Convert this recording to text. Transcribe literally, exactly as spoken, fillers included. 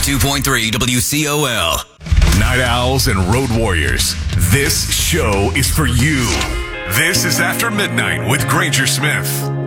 two point three W C O L. Night Owls and Road Warriors, this show is for you. This is After Midnight with Granger Smith.